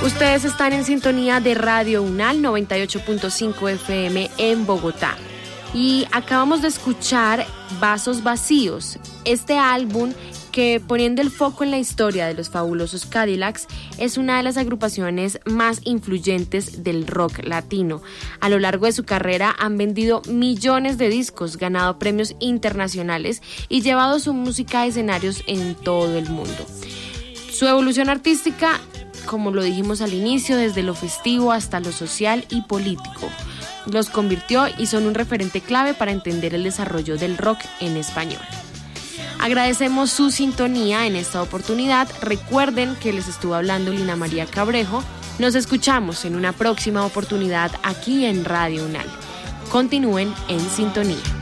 Ustedes están en sintonía de Radio UNAL 98.5 FM en Bogotá. Y acabamos de escuchar Vasos Vacíos, este álbum que, poniendo el foco en la historia de los fabulosos Cadillacs, es una de las agrupaciones más influyentes del rock latino. A lo largo de su carrera han vendido millones de discos, ganado premios internacionales y llevado su música a escenarios en todo el mundo. Su evolución artística, como lo dijimos al inicio, desde lo festivo hasta lo social y político, los convirtió y son un referente clave para entender el desarrollo del rock en español. Agradecemos su sintonía en esta oportunidad. Recuerden que les estuvo hablando Lina María Cabrejo. Nos escuchamos en una próxima oportunidad aquí en Radio UNAL. Continúen en sintonía.